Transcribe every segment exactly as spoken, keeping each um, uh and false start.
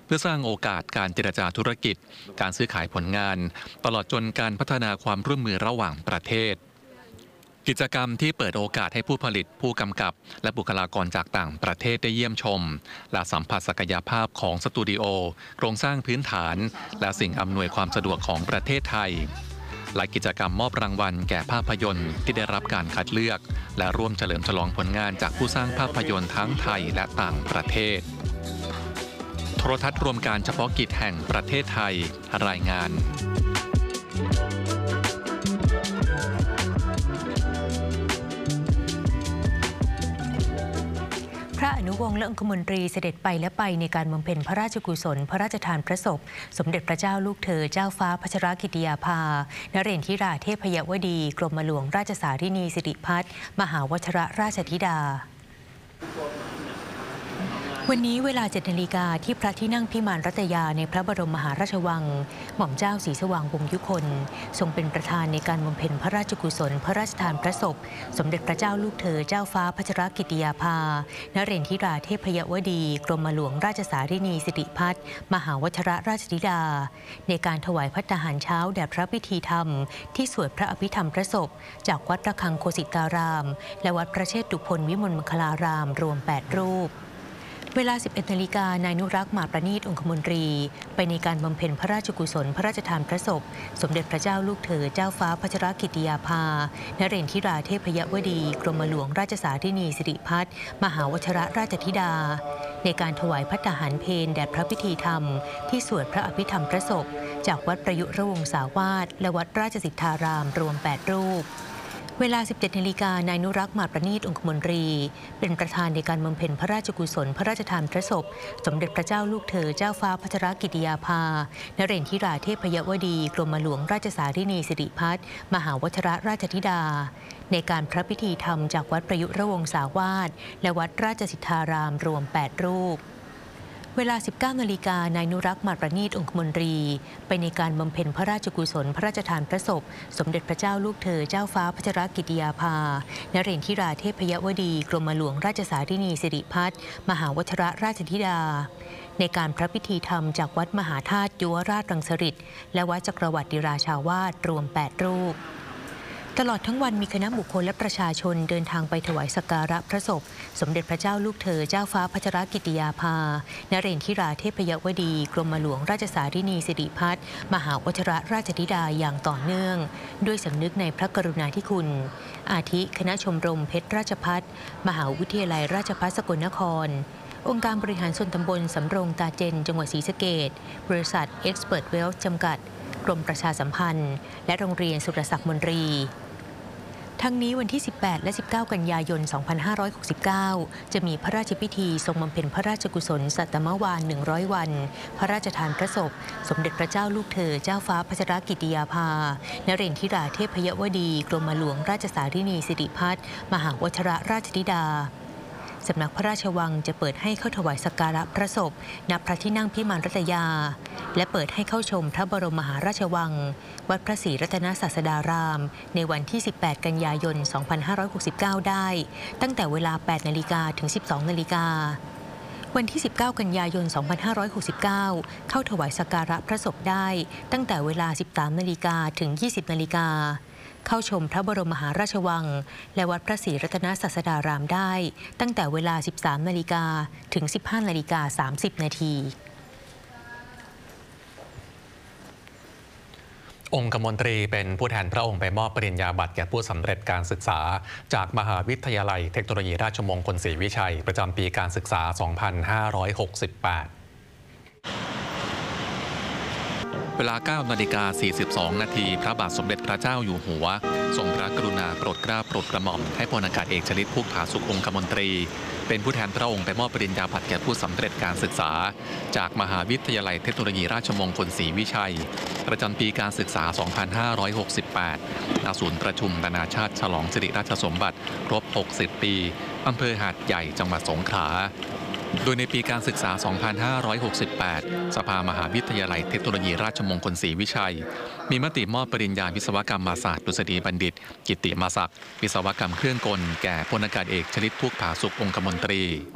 เพื่อสร้างโอกาสการเจรจาธุรกิจการซื้อขายผลงานตลอดจนการพัฒนาความร่วมมือระหว่างประเทศกิจกรรมที่เปิดโอกาสให้ผู้ผลิตผู้กำกับและบุคลากรจากต่างประเทศได้เยี่ยมชมและสัมผัสศักยภาพของสตูดิโอโครงสร้างพื้นฐานและสิ่งอำนวยความสะดวกของประเทศไทยและกิจกรรมมอบรางวัลแก่ภาพยนตร์ที่ได้รับการคัดเลือกและร่วมเฉลิมฉลองผลงานจากผู้สร้างภาพยนตร์ทั้งไทยและต่างประเทศโทรทัศน์รวมการเฉพาะกิจแห่งประเทศไทยรายงานพระอนุวงศ์และองคมนตรีเสด็จไปและไปในการบำเพ็ญพระราชกุศลพระราชทานพระศพสมเด็จพระเจ้าลูกเธอเจ้าฟ้าพัชรกิติยาภานเรนทิราเทพยวดีกรมหลวงราชสารินีสิริพัฒน์มหาวชิรราชธิดาวันนี้เวลาเจ็ดนาฬิกาที่พระที่นั่งพิมานรัตยาในพระบรมมหาราชวังหม่อมเจ้าศรีสว่างวงศ์ยุคนทรงเป็นประธานในการบำเพ็ญพระราชกุศลพระราชทานพระศพสมเด็จพระเจ้าลูกเธอเจ้าฟ้าพัชรกิติยาภานเรนทิราเทพยวดีกรมหลวงราชสารินีสิริพัฒน์มหาวชิรราชธิดาในการถวายภัตตาหารเช้าแด่พระพิธีธรรมที่สวดพระอภิธรรมพระศพจากวัดระฆังโคสิตารามและวัดพระเชษฐุพนวิมลมังคลารามรวมแปดรูปเวลา สิบเอ็ดนาฬิกา นายนุรักษ์ หมาประณีตองคมนตรีไปในการบำเพ็ญพระราชกุศลพระราชทานพระศพสมเด็จพระเจ้าลูกเธอเจ้าฟ้าพัชรกิติยาภานเรนทิราเทพยวดีกรมหลวงราชสารินีสิริพัฒน์มหาวชิรราชธิดาในการถวายภัตตาหารเพลแด่พระพิธีธรรมที่สวดพระอภิธรรมพระศพจากวัดประยุรวงศาวาสและวัดราชสิทธารามรวมแปดรูปเวลา สิบเจ็ดนาฬิกา นายนุรักษ์ หมาประณีตองคมนตรีเป็นประธานในการบำเพ็ญพระราชกุศลพระราชทานพระศพสมเด็จพระเจ้าลูกเธอเจ้าฟ้าพัชรกิติยาภานเรนทิราเทพยวดีกรมหลวงราชสารินีสิริพัฒน์มหาวชิรราชธิดาในการพระพิธีธรรมจากวัดประยุรวงศาวาสและวัดราชสิทธารามรวมแปดรูปเวลา สิบเก้านาฬิกา นายนุรักษ์ หมาประณีตองคมนตรีไปในการบำเพ็ญพระราชกุศลพระราชทานพระศพสมเด็จพระเจ้าลูกเธอเจ้าฟ้าพัชรกิติยาภานเรนทิราเทพยวดีกรมหลวงราชสารินีสิริพัฒน์มหาวชิรราชธิดาในการพระพิธีธรรมจากวัดมหาธาตุยุวราชรังสฤษฎ์และวัดจักรวรรดิราชาวาสรวมแปดรูปตลอดทั้งวันมีคณะบุคคลและประชาชนเดินทางไปถวายสักการะพระศพสมเด็จพระเจ้าลูกเธอเจ้าฟ้าพัชรกิติยาภานเรนทิราเทพยวดีกรมหลวงราชสารินีสิริพัฒน์มหาวชิรราชธิดาอย่างต่อเนื่องด้วยสำนึกในพระกรุณาธิคุณอาทิคณะชมรมเพชรราชภัฏมหาวิทยาลัยราชภัฏสกลนครองค์การบริหารส่วนตำบลสำโรงตาเจนจังหวัดศรีสะเกษบริษัท Expert Wealth จำกัดกรมประชาสัมพันธ์และโรงเรียนสุรศักดิ์มนตรีทั้งนี้วันที่ สิบแปด และ สิบเก้า กันยายน สองพันห้าร้อยหกสิบเก้า จะมีพระราชพิธีทรงบำเพ็ญพระราชกุศลสัตตมวาน หนึ่งร้อย วันพระราชทานพระศพสมเด็จพระเจ้าลูกเธอเจ้าฟ้าพัชรกิติยาภานเรนทิราเทพยวดีกรมหลวงราชสารินีสิริพัฒน์มหาวชิรราชธิดาสำนักพระราชวังจะเปิดให้เข้าถวายสักการะพระศพณพระที่นั่งพิมานรัตยาและเปิดให้เข้าชมพระบรมมหาราชวังวัดพระศรีรัตนศาสดารามในวันที่ สิบแปด กันยายน สองพันห้าร้อยหกสิบเก้า ได้ตั้งแต่เวลา แปดนาฬิกา ถึง สิบสองนาฬิกาวันที่ สิบเก้า กันยายน สองพันห้าร้อยหกสิบเก้า เข้าถวายสักการะพระศพได้ตั้งแต่เวลา สิบสามนาฬิกา ถึง ยี่สิบนาฬิกาเข้าชมพระบรมมหาราชวังและวัดพระศรีรัตนศาสดารามได้ตั้งแต่เวลา สิบสามนาฬิกา ถึง สิบห้านาฬิกาสามสิบนาทีองคมนตรีเป็นผู้แทนพระองค์ไปมอบปริญญาบัตรแก่ผู้สำเร็จการศึกษาจากมหาวิทยาลัยเทคโนโลยีราชมงคลศรีวิชัยประจำปีการศึกษา สองพันห้าร้อยหกสิบแปดเวลา เก้านาฬิกาสี่สิบสองนาทีพระบาทสมเด็จพระเจ้าอยู่หัวทรงพระกรุณาโปรดเกล้าโปรดกระหม่อมให้พลอากาศเอกชลิต ภูกผาสุของคมนตรีเป็นผู้แทนพระองค์ไปมอบปริญญาบัตรแก่ผู้สำเร็จการศึกษาจากมหาวิทยาลัยเทคโนโลยีราชมงคลศรีวิชัยประจำปีการศึกษา สองพันห้าร้อยหกสิบแปด ณ ศูนย์ประชุมนานาชาติฉลองสิริราชสมบัติครบ หกสิบ ปีอำเภอหาดใหญ่จังหวัดสงขลาโดยในปีการศึกษา สองพันห้าร้อยหกสิบแปด สภามหาวิทยาลัยเทคโนโลยีราชมงคลศรีวิชัยมีมติมอบปริญญาวิศวกรรมศาสตร์ดุษฎีบัณฑิตกิตติมศักดิ์วิศวกรรมเครื่องกลแก่พลอากาศเอกชลิต ภูกผาสุของคมนตรี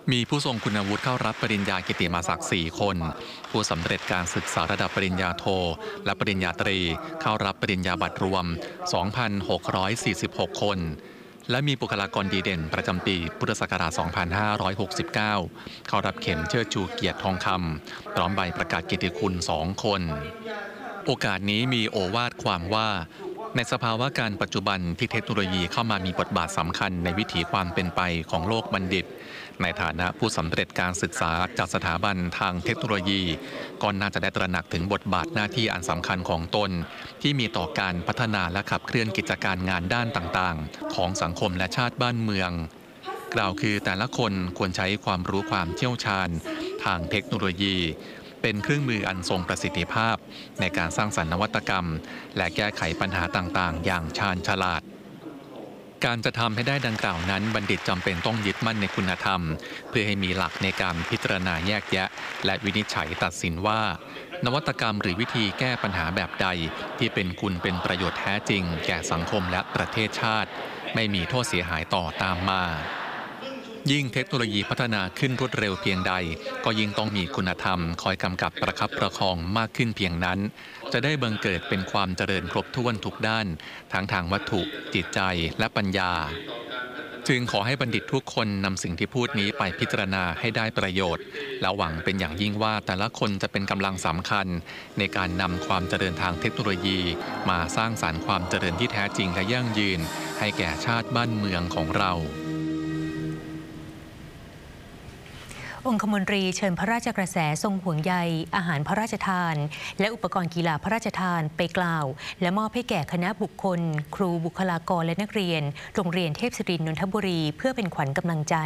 มีผู้ทรงคุณวุฒิเข้ารับปริญญากิตติมศักดิ์สี่คนผู้สำเร็จการศึกษาระดับปริญญาโทและปริญญาตรีเข้ารับปริญญาบัตรรวม สองพันหกร้อยสี่สิบหก คนและมีบุคลากรดีเด่นประจำปีพุทธศักราช สองพันห้าร้อยหกสิบเก้า เข้ารับเข็มเชิดชูเกียรติทองคำพร้อมใบประกาศเกียรติคุณสองคนโอกาสนี้มีโอวาทความว่าในสภาวะการปัจจุบันที่เทคโนโลยีเข้ามามีบทบาทสำคัญในวิถีความเป็นไปของโลกบัณฑิตในฐานะผู้สำเร็จการศึกษาจากสถาบันทางเทคโนโลยีก็น่าจะได้ตระหนักถึงบทบาทหน้าที่อันสำคัญของตนที่มีต่อการพัฒนาและขับเคลื่อนกิจการงานด้านต่างๆของสังคมและชาติบ้านเมืองกล่าวคือแต่ละคนควรใช้ความรู้ความเชี่ยวชาญทางเทคโนโลยีเป็นเครื่องมืออันทรงประสิทธิภาพในการสร้างสรรค์นวัตกรรมและแก้ไขปัญหาต่างๆอย่างชาญฉลาดการจะทำให้ได้ดังกล่าวนั้นบัณฑิตจำเป็นต้องยึดมั่นในคุณธรรมเพื่อให้มีหลักในการพิจารณาแยกแยะและวินิจฉัยตัดสินว่านวัตกรรมหรือวิธีแก้ปัญหาแบบใดที่เป็นคุณเป็นประโยชน์แท้จริงแก่สังคมและประเทศชาติไม่มีโทษเสียหายต่อตามมายิ่งเทคโนโลยีพัฒนาขึ้นรวดเร็วเพียงใดก็ยิ่งต้องมีคุณธรรมคอยกำกับประคับประคองมากขึ้นเพียงนั้นจะได้บังเกิดเป็นความเจริญครบถ้วนทุกด้านทั้งทางวัตถุจิตใจและปัญญาจึงขอให้บัณฑิตทุกคนนำสิ่งที่พูดนี้ไปพิจารณาให้ได้ประโยชน์และหวังเป็นอย่างยิ่งว่าแต่ละคนจะเป็นกำลังสำคัญในการนำความเจริญทางเทคโนโลยีมาสร้างสรรค์ความเจริญที่แท้จริงและยั่งยืนให้แก่ชาติบ้านเมืองของเราองคมนตรีเชิญพระราชกระแสทรงห่วงใยอาหารพระราชทานและอุปกรณ์กีฬาพระราชทานไปกล่าวและมอบให้แก่คณะบุคคลครูบุคลากรและนักเรียนโรงเรียนเทพศิรินทร์นนทบุรีเพื่อเป็นขวัญกำลังใจ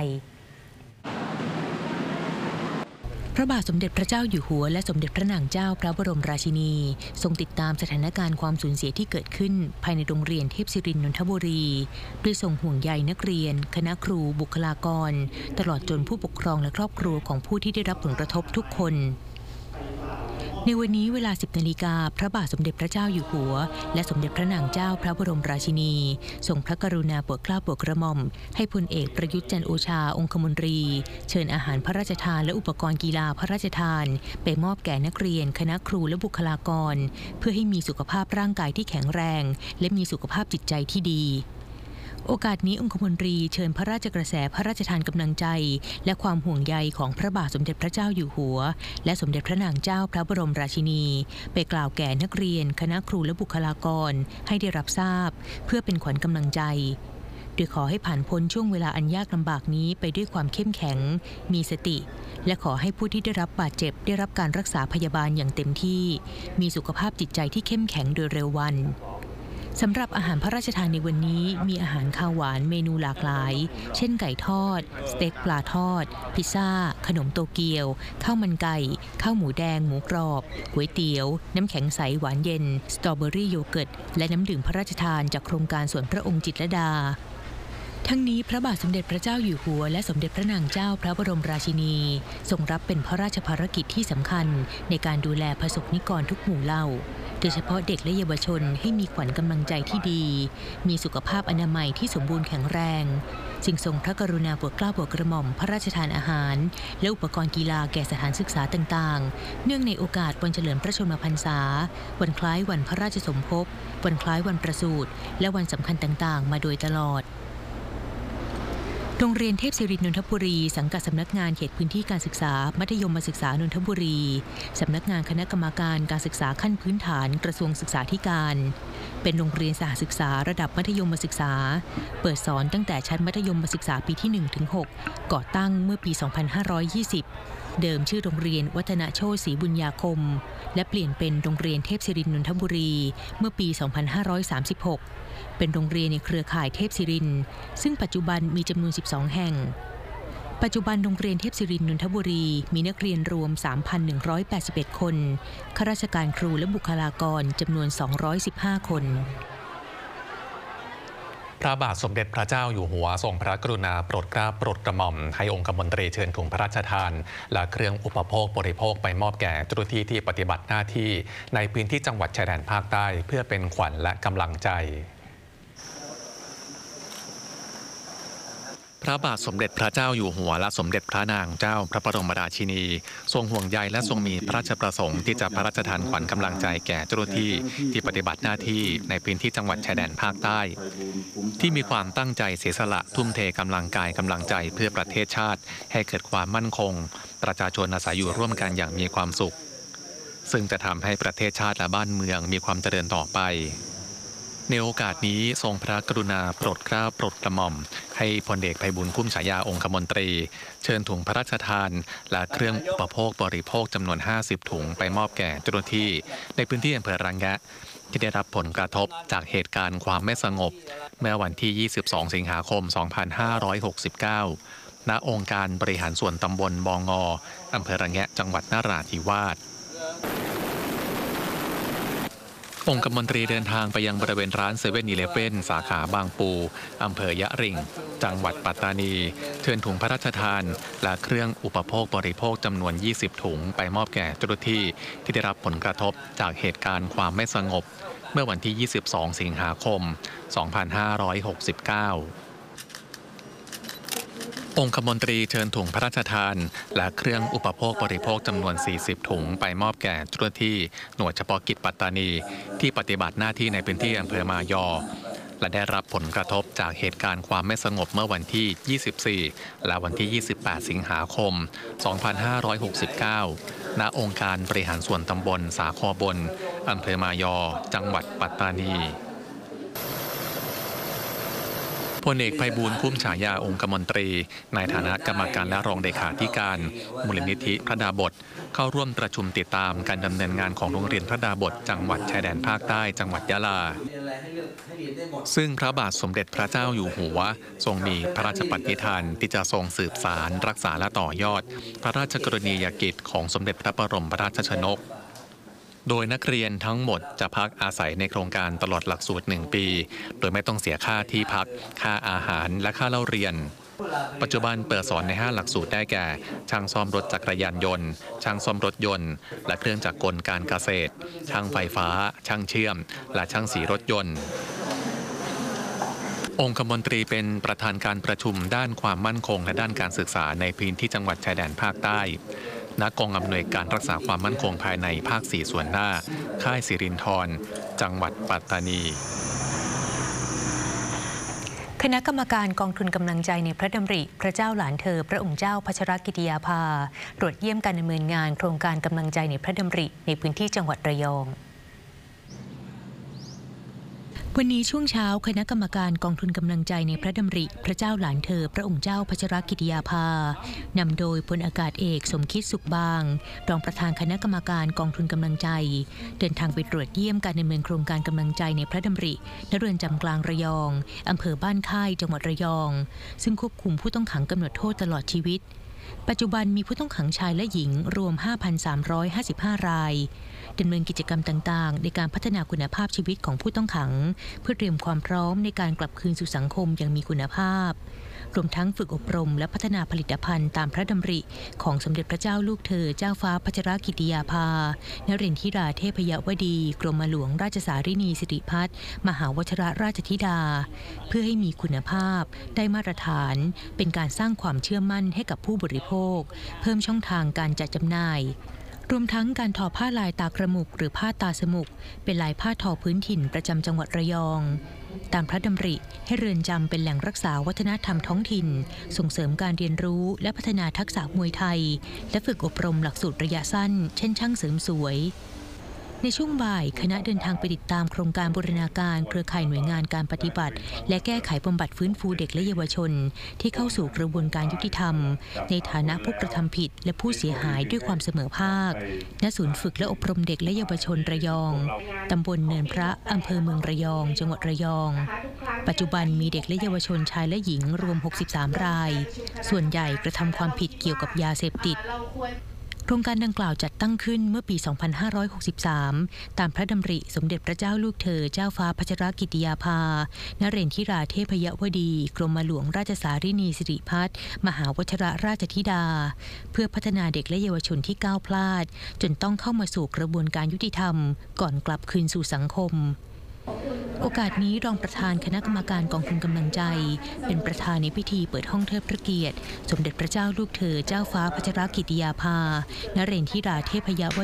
พระบาทสมเด็จพระเจ้าอยู่หัวและสมเด็จพระนางเจ้าพระบรมราชินีทรงติดตามสถานการณ์ความสูญเสียที่เกิดขึ้นภายในโรงเรียนเทพศิรินทร์นนทบุรีด้วยทรงห่วงใยนักเรียนคณะครูบุคลากรตลอดจนผู้ปกครองและครอบครัวของผู้ที่ได้รับผลกระทบทุกคนในวันนี้เวลา สิบนาฬิกาพระบาทสมเด็จพระเจ้าอยู่หัวและสมเด็จพระนางเจ้าพระบรมราชินีทรงพระกรุณาโปรดเกล้าโปรดกระหม่อมให้พลเอกประยุทธ์จันทร์โอชาองคมนตรีเชิญอาหารพระราชทานและอุปกรณ์กีฬาพระราชทานไปมอบแก่นักเรียนคณะครูและบุคลากรเพื่อให้มีสุขภาพร่างกายที่แข็งแรงและมีสุขภาพจิตใจที่ดีโอกาสนี้องคมนตรีเชิญพระราชกระแสพระราชทานกำลังใจและความห่วงใยของพระบาทสมเด็จพระเจ้าอยู่หัวและสมเด็จพระนางเจ้าพระบรมราชินีไปกล่าวแก่นักเรียนคณะครูและบุคลากรให้ได้รับทราบเพื่อเป็นขวัญกำลังใจโดยขอให้ผ่านพ้นช่วงเวลาอันยากลำบากนี้ไปด้วยความเข้มแข็งมีสติและขอให้ผู้ที่ได้รับบาดเจ็บได้รับการรักษาพยาบาลอย่างเต็มที่มีสุขภาพจิตใจที่เข้มแข็งโดยเร็ววันสำหรับอาหารพระราชทานในวันนี้มีอาหารข้าวหวานเมนูหลากหลายเช่นไก่ทอดสเต็กปลาทอดพิซซ่าขนมโตเกียวข้าวมันไก่ข้าวหมูแดงหมูกรอบก๋วยเตี๋ยวน้ำแข็งใสหวานเย็นสตรอเบอรี่โยเกิร์ตและน้ำดื่มพระราชทานจากโครงการสวนพระองค์จิตรลดาทั้งนี้พระบาทสมเด็จพระเจ้าอยู่หัวและสมเด็จพระนางเจ้าพระบรมราชินีทรงรับเป็นพระราชภารกิจที่สำคัญในการดูแลประสบนิกรทุกหมู่เหล่าโดยเฉพาะเด็กและเยาวชนให้มีขวัญกำลังใจที่ดีมีสุขภาพอนามัยที่สมบูรณ์แข็งแรงจึงทรงพระกรุณาโปรดเกล้าโปรดกระหม่อมพระราชทานอาหารและอุปกรณ์กีฬาแก่สถานศึกษาต่างๆเนื่องในโอกาสวันเฉลิมพระชนมพรรษาวันคล้ายวันพระราชสมภพวันคล้ายวันประสูติและวันสำคัญต่างๆมาโดยตลอดโรงเรียนเทพศิรินทร์นนทบุรีสังกัดสำนักงานเขตพื้นที่การศึกษามัธยมศึกษานนทบุรีสำนักงานคณะกรรมการการศึกษาขั้นพื้นฐานกระทรวงศึกษาธิการเป็นโรงเรียนสหศึกษาระดับมัธยมศึกษาเปิดสอนตั้งแต่ชั้นมัธยมศึกษาปีที่ หนึ่งถึงหก ก่อตั้งเมื่อปี สองพันห้าร้อยยี่สิบเดิมชื่อโรงเรียนวัฒนโชติศรีบุญญาคมและเปลี่ยนเป็นโรงเรียนเทพศิรินทร์นนทบุรีเมื่อปี สองพันห้าร้อยสามสิบหกเป็นโรงเรียนในเครือข่ายเทพศิรินทร์ซึ่งปัจจุบันมีจำนวนสิบสองแห่งปัจจุบันโรงเรียนเทพศิรินทร์นนทบุรีมีนักเรียนรวม สามพันหนึ่งร้อยแปดสิบเอ็ด คนข้าราชการครูและบุคลากรจำนวน สองร้อยสิบห้า คนพระบาทสมเด็จพระเจ้าอยู่หัวทรงพระกรุณาโปรดเกล้าโปรดกระหม่อมให้องคมนตรีเชิญถุงพระราชทานและเครื่องอุปโภคบริโภคไปมอบแก่เจ้าหน้าที่ที่ปฏิบัติหน้าที่ในพื้นที่จังหวัดชายแดนภาคใต้เพื่อเป็นขวัญและกำลังใจพระบาทสมเด็จพระเจ้าอยู่หัวและสมเด็จพระนางเจ้าพระบรมราชินีทรงห่วงใยและทรงมีพระราชประสงค์ที่จะพระราชทานขวัญกำลังใจแก่เจ้าหน้าที่ที่ปฏิบัติหน้าที่ในพื้นที่จังหวัดชายแดนภาคใต้ที่มีความตั้งใจเสียสละทุ่มเทกำลังกายกำลังใจเพื่อประเทศชาติให้เกิดความมั่นคงประชาชนอาศัยอยู่ร่วมกันอย่างมีความสุขซึ่งจะทำให้ประเทศชาติและบ้านเมืองมีความเจริญต่อไปในโอกาสนี้ทรงพระกรุณาโปรดเกล้าโปรดกระหม่อมให้พลเอกไพบูลย์คุ้มฉายาองคมนตรีเชิญถุงพระราชทานและเครื่องอุปโภคบริโภคจำนวนห้าสิบถุงไปมอบแก่เจ้าหน้าที่ในพื้นที่อำเภอรังแงะที่ได้รับผลกระทบจากเหตุการณ์ความไม่สงบเมื่อวันที่ยี่สิบสองสิงหาคมสองพันห้าร้อยหกสิบเก้าณองค์การบริหารส่วนตำบลบองออำเภอรังแงะจังหวัดนราธิวาสองคมนตรีเดินทางไปยังบริเวณร้านเซเว่นอีเลฟเว่นสาขาบางปูอำเภอยะริงจังหวัดปัตตานีเชิญถุงพระราชทานและเครื่องอุปโภคบริโภคจำนวนยี่สิบถุงไปมอบแก่เจ้าหน้าที่ที่ได้รับผลกระทบจากเหตุการณ์ความไม่สงบเมื่อวันที่ยี่สิบสองสิงหาคมสองพันห้าร้อยหกสิบเก้าองคมนตรีเชิญถุงพระราชทานและเครื่องอุปโภคบริโภคจำนวนสี่สิบถุงไปมอบแก่เจ้าหน้าที่หน่วยเฉพาะกิจปัตตานีที่ปฏิบัติหน้าที่ในพื้นที่อำเภอมายอและได้รับผลกระทบจากเหตุการณ์ความไม่สงบเมื่อวันที่ยี่สิบสี่และวันที่ยี่สิบแปดสิงหาคมสองพันห้าร้อยหกสิบเก้าณองค์การบริหารส่วนตำบลสาคอบนอำเภอมายอจังหวัดปัตตานีพลเอกไพบูลย์คุ้มฉายาองคมนตรีในฐานะกรรมการและรองเลขาธิการมูลนิธิพระดาบสเข้าร่วมประชุมติดตามการดำเนินงานของโรงเรียนพระดาบสจังหวัดชายแดนภาคใต้จังหวัดยะลาซึ่งพระบาทสมเด็จพระเจ้าอยู่หัวทรงมีพระราชปณิธานที่จะทรงสืบสารรักษาและต่อยอดพระราชกรณียกิจของสมเด็จพระบรมราชชนกโดยนักเรียนทั้งหมดจะพักอาศัยในโครงการตลอดหลักสูตรหนึ่งปีโดยไม่ต้องเสียค่าที่พักค่าอาหารและค่าเล่าเรียนปัจจุบันเปิดสอนในห้าหลักสูตรได้แก่ช่างซ่อมรถจักรยานยนต์ช่างซ่อมรถยนต์และเครื่องจักรกลการเกษตรช่างไฟฟ้าช่างเชื่อมและช่างสีรถยนต์องคมนตรีเป็นประธานการประชุมด้านความมั่นคงและด้านการศึกษาในพื้นที่จังหวัดชายแดนภาคใต้ณกองอำนวยการรักษาความมั่นคงภายในภาคสี่ส่วนหน้าค่ายสิรินธรจังหวัดปัตตานีคณะกรรมการกองทุนกำลังใจในพระดำริพระเจ้าหลานเธอพระองค์เจ้าพัชรกิติยาภาตรวจเยี่ยมการดำเนินงานโครงการกำลังใจในพระดำริในพื้นที่จังหวัดระยองวันนี้ช่วงเช้าคณะกรรมการกองทุนกำลังใจในพระดำริพระเจ้าหลานเธอพระองค์เจ้าพัชรกิติยาภานำโดยพลอากาศเอกสมคิดสุขบางรองประธานคณะกรรมการกองทุนกำลังใจเดินทางไปตรวจเยี่ยมการดำเนินโครงการกำลังใจในพระดำริณเรือนจำกลางระยองอำเภอบ้านค่ายจังหวัดระยองซึ่งควบคุมผู้ต้องขังกำหนดโทษตลอดชีวิตปัจจุบันมีผู้ต้องขังชายและหญิงรวม ห้าพันสามร้อยห้าสิบห้า รายดำเนินกิจกรรมต่างๆในการพัฒนาคุณภาพชีวิตของผู้ต้องขังเพื่อเตรียมความพร้อมในการกลับคืนสู่สังคมอย่างมีคุณภาพรวมทั้งฝึกอบรมและพัฒนาผลิตภัณฑ์ตามพระดำริของสมเด็จพระเจ้าลูกเธอเจ้าฟ้าพัชรกิติยาภานเรนทิราเทพยวดีกรมหลวงราชสารินีสิริพัฒน์มหาวชิรราชธิดาเพื่อให้มีคุณภาพได้มาตรฐานเป็นการสร้างความเชื่อมั่นให้กับผู้บริโภคเพิ่มช่องทางการจัดจำหน่ายรวมทั้งการทอผ้าลายตากระหมุกหรือผ้าตาสมุกเป็นลายผ้าทอพื้นถิ่นประจำจังหวัดระยองตามพระดำริให้เรือนจำเป็นแหล่งรักษาวัฒนธรรมท้องถิ่นส่งเสริมการเรียนรู้และพัฒนาทักษะมวยไทยและฝึกอบรมหลักสูตรระยะสั้นเช่นช่างเสริมสวยในช่วงบ่ายคณะเดินทางไปติดตามโครงการบูรณาการเครือข่ายหน่วยงานการปฏิบัติและแก้ไขบำบัดฟื้นฟูเด็กและเยาวชนที่เข้าสู่กระบวนการยุติธรรมในฐานะผู้กระทำผิดและผู้เสียหายด้วยความเสมอภาคณศูนย์ฝึกและอบรมเด็กและเยาวชนระยองตำบลเนินพระอำเภอเมืองระยองจังหวัดระยองปัจจุบันมีเด็กและเยาวชนชายและหญิงรวมหกสิบสามรายส่วนใหญ่กระทำความผิดเกี่ยวกับยาเสพติดโครงการดังกล่าวจัดตั้งขึ้นเมื่อปี สองพันห้าร้อยหกสิบสาม ตามพระดำริสมเด็จพระเจ้าลูกเธอเจ้าฟ้าพัชรกิติยาภานเรนทิราเทพยวดีกรมหลวงราชสารินีสิริพัฒน์มหาวชิรราชธิดาเพื่อพัฒนาเด็กและเยาวชนที่ก้าวพลาดจนต้องเข้ามาสู่กระบวนการยุติธรรมก่อนกลับคืนสู่สังคมโอกาสนี้รองประธานคณะกรรมการกองทุนกำลังใจเป็นประธานในพิธีเปิดห้องเทิดพระเกียรติสมเด็จพระเจ้าลูกเธอเจ้าฟ้าพัชรกิติยาภานเรนทิราเทพยว